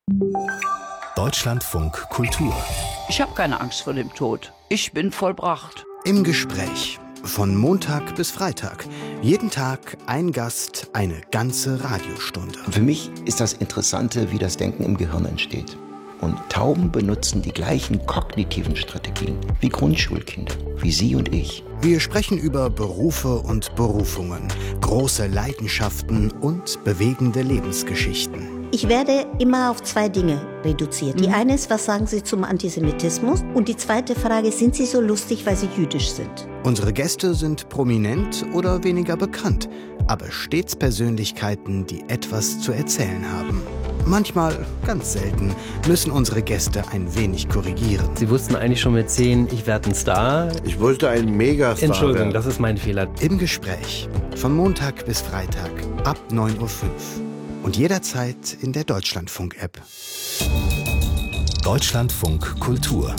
Deutschlandfunk Kultur. Ich habe keine Angst vor dem Tod. Ich bin vollbracht. Im Gespräch. Von Montag bis Freitag. Jeden Tag ein Gast, eine ganze Radiostunde. Für mich ist das Interessante, wie das Denken im Gehirn entsteht. Und Tauben benutzen die gleichen kognitiven Strategien wie Grundschulkinder, wie Sie und ich. Wir sprechen über Berufe und Berufungen, große Leidenschaften und bewegende Lebensgeschichten. Ich werde immer auf 2 Dinge reduziert. Die eine ist, was sagen Sie zum Antisemitismus? Und die zweite Frage, sind Sie so lustig, weil Sie jüdisch sind? Unsere Gäste sind prominent oder weniger bekannt, aber stets Persönlichkeiten, die etwas zu erzählen haben. Manchmal, ganz selten, müssen unsere Gäste ein wenig korrigieren. Sie wussten eigentlich schon mit 10, ich werde ein Star. Ich wollte ein Megastar Entschuldigung, werden. das ist mein Fehler. Im Gespräch. Von Montag bis Freitag ab 9:05 Uhr. Und jederzeit in der Deutschlandfunk-App. Deutschlandfunk Kultur.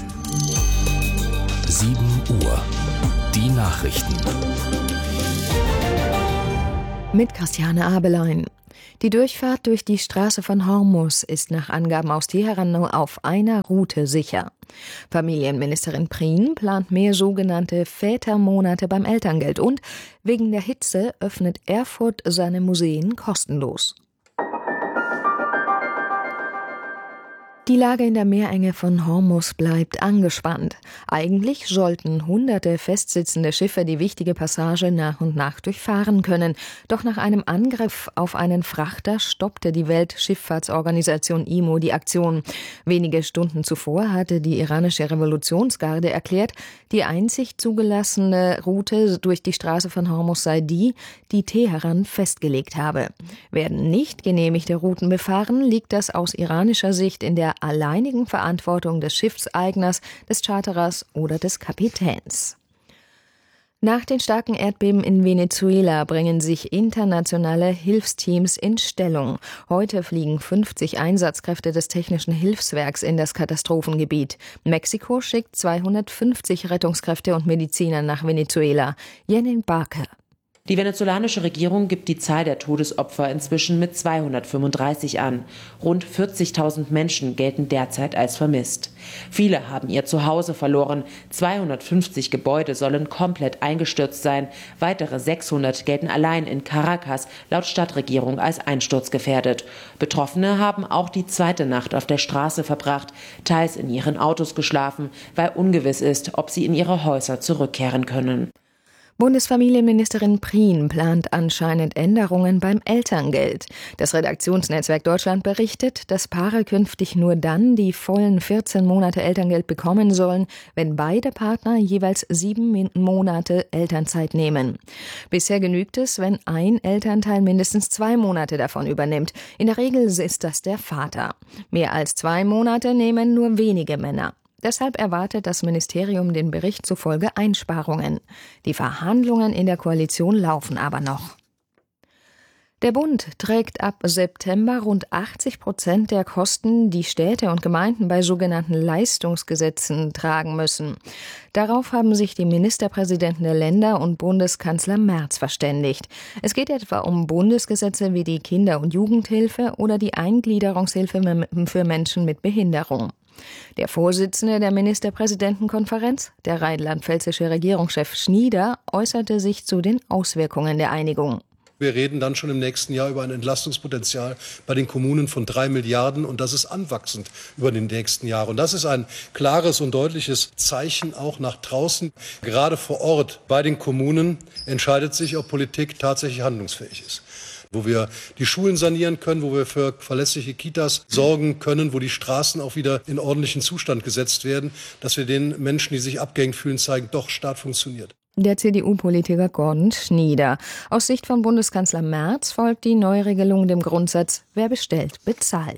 7 Uhr. Die Nachrichten. Mit Christiane Abelein. Die Durchfahrt durch die Straße von Hormuz ist nach Angaben aus Teheran nur auf einer Route sicher. Familienministerin Prien plant mehr sogenannte Vätermonate beim Elterngeld und wegen der Hitze öffnet Erfurt seine Museen kostenlos. Die Lage in der Meerenge von Hormuz bleibt angespannt. Eigentlich sollten hunderte festsitzende Schiffe die wichtige Passage nach und nach durchfahren können. Doch nach einem Angriff auf einen Frachter stoppte die Weltschifffahrtsorganisation IMO die Aktion. Wenige Stunden zuvor hatte die iranische Revolutionsgarde erklärt, die einzig zugelassene Route durch die Straße von Hormuz sei die Teheran festgelegt habe. Werden nicht genehmigte Routen befahren, liegt das aus iranischer Sicht in der alleinigen Verantwortung des Schiffseigners, des Charterers oder des Kapitäns. Nach den starken Erdbeben in Venezuela bringen sich internationale Hilfsteams in Stellung. Heute fliegen 50 Einsatzkräfte des Technischen Hilfswerks in das Katastrophengebiet. Mexiko schickt 250 Rettungskräfte und Mediziner nach Venezuela. Jenin Barker. Die venezolanische Regierung gibt die Zahl der Todesopfer inzwischen mit 235 an. Rund 40.000 Menschen gelten derzeit als vermisst. Viele haben ihr Zuhause verloren. 250 Gebäude sollen komplett eingestürzt sein. Weitere 600 gelten allein in Caracas laut Stadtregierung als einsturzgefährdet. Betroffene haben auch die zweite Nacht auf der Straße verbracht, teils in ihren Autos geschlafen, weil ungewiss ist, ob sie in ihre Häuser zurückkehren können. Bundesfamilienministerin Prien plant anscheinend Änderungen beim Elterngeld. Das Redaktionsnetzwerk Deutschland berichtet, dass Paare künftig nur dann die vollen 14 Monate Elterngeld bekommen sollen, wenn beide Partner jeweils 7 Monate Elternzeit nehmen. Bisher genügt es, wenn ein Elternteil mindestens 2 Monate davon übernimmt. In der Regel ist das der Vater. Mehr als 2 Monate nehmen nur wenige Männer. Deshalb erwartet das Ministerium den Bericht zufolge Einsparungen. Die Verhandlungen in der Koalition laufen aber noch. Der Bund trägt ab September rund 80% der Kosten, die Städte und Gemeinden bei sogenannten Leistungsgesetzen tragen müssen. Darauf haben sich die Ministerpräsidenten der Länder und Bundeskanzler Merz verständigt. Es geht etwa um Bundesgesetze wie die Kinder- und Jugendhilfe oder die Eingliederungshilfe für Menschen mit Behinderung. Der Vorsitzende der Ministerpräsidentenkonferenz, der rheinland-pfälzische Regierungschef Schnieder, äußerte sich zu den Auswirkungen der Einigung. Wir reden dann schon im nächsten Jahr über ein Entlastungspotenzial bei den Kommunen von 3 Milliarden und das ist anwachsend über die nächsten Jahre. Und das ist ein klares und deutliches Zeichen auch nach draußen. Gerade vor Ort bei den Kommunen entscheidet sich, ob Politik tatsächlich handlungsfähig ist. Wo wir die Schulen sanieren können, wo wir für verlässliche Kitas sorgen können, wo die Straßen auch wieder in ordentlichen Zustand gesetzt werden, dass wir den Menschen, die sich abgehängt fühlen, zeigen, doch, Staat funktioniert. Der CDU-Politiker Gordon Schnieder. Aus Sicht von Bundeskanzler Merz folgt die Neuregelung dem Grundsatz, wer bestellt, bezahlt.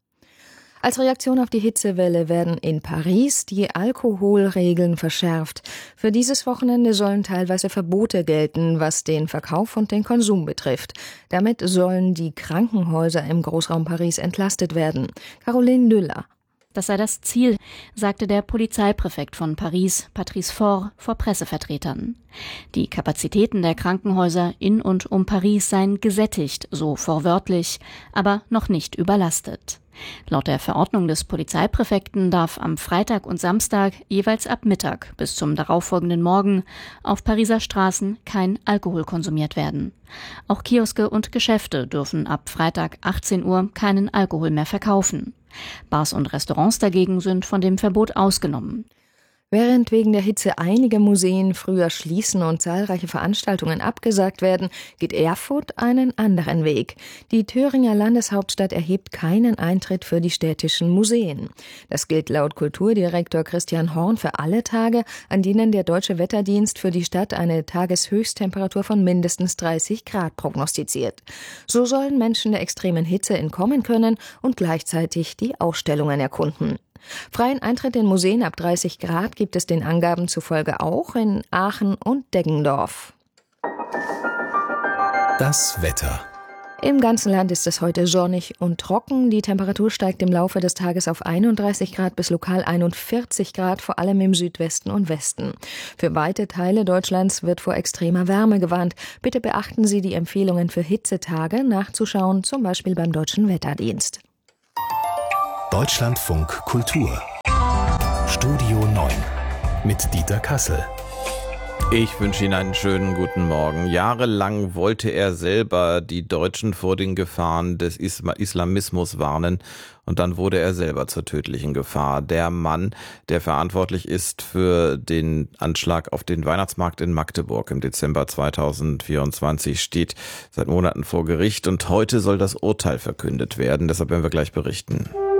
Als Reaktion auf die Hitzewelle werden in Paris die Alkoholregeln verschärft. Für dieses Wochenende sollen teilweise Verbote gelten, was den Verkauf und den Konsum betrifft. Damit sollen die Krankenhäuser im Großraum Paris entlastet werden. Caroline Düller. Das sei das Ziel, sagte der Polizeipräfekt von Paris, Patrice Faure, vor Pressevertretern. Die Kapazitäten der Krankenhäuser in und um Paris seien gesättigt, so Faure wörtlich, aber noch nicht überlastet. Laut der Verordnung des Polizeipräfekten darf am Freitag und Samstag jeweils ab Mittag bis zum darauffolgenden Morgen auf Pariser Straßen kein Alkohol konsumiert werden. Auch Kioske und Geschäfte dürfen ab Freitag 18 Uhr keinen Alkohol mehr verkaufen. Bars und Restaurants dagegen sind von dem Verbot ausgenommen. Während wegen der Hitze einige Museen früher schließen und zahlreiche Veranstaltungen abgesagt werden, geht Erfurt einen anderen Weg. Die Thüringer Landeshauptstadt erhebt keinen Eintritt für die städtischen Museen. Das gilt laut Kulturdirektor Christian Horn für alle Tage, an denen der Deutsche Wetterdienst für die Stadt eine Tageshöchsttemperatur von mindestens 30 Grad prognostiziert. So sollen Menschen der extremen Hitze entkommen können und gleichzeitig die Ausstellungen erkunden. Freien Eintritt in Museen ab 30 Grad gibt es den Angaben zufolge auch in Aachen und Deggendorf. Das Wetter. Im ganzen Land ist es heute sonnig und trocken. Die Temperatur steigt im Laufe des Tages auf 31 Grad bis lokal 41 Grad, vor allem im Südwesten und Westen. Für weite Teile Deutschlands wird vor extremer Wärme gewarnt. Bitte beachten Sie die Empfehlungen für Hitzetage nachzuschauen, zum Beispiel beim Deutschen Wetterdienst. Deutschlandfunk Kultur. Studio 9 mit Dieter Kassel. Ich wünsche Ihnen einen schönen guten Morgen. Jahrelang wollte er selber die Deutschen vor den Gefahren des Islamismus warnen. Und dann wurde er selber zur tödlichen Gefahr. Der Mann, der verantwortlich ist für den Anschlag auf den Weihnachtsmarkt in Magdeburg im Dezember 2024, steht seit Monaten vor Gericht. Und heute soll das Urteil verkündet werden. Deshalb werden wir gleich berichten.